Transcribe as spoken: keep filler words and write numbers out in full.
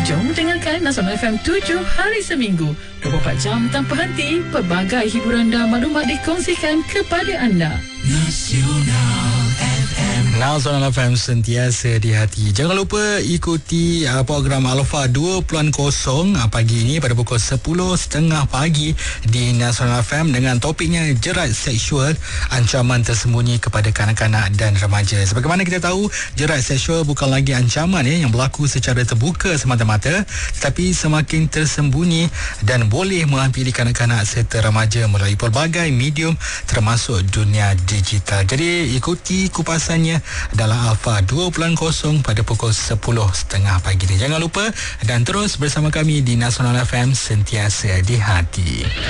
Jom dengarkan Nasional F M tujuh hari seminggu, dua puluh empat jam tanpa henti. Pelbagai hiburan dan maklumat dikongsikan kepada anda. Nasional F M. Nasional F M sentiasa di hati. Jangan lupa ikuti uh, program Alpha dua titik kosong uh, pagi ini pada pukul sepuluh tiga puluh pagi di Nasional F M dengan topiknya jerat seksual, ancaman tersembunyi kepada kanak-kanak dan remaja. Sebagaimana kita tahu, jerat seksual bukan lagi ancaman ya, yang berlaku secara terbuka semata-mata, tetapi semakin tersembunyi dan boleh menghampiri kanak-kanak serta remaja melalui pelbagai medium termasuk dunia digital. Jadi ikuti kupasannya dalam Alpha dua titik kosong pada pukul sepuluh tiga puluh pagi ini. Jangan lupa dan terus bersama kami di Nasional F M sentiasa di hati.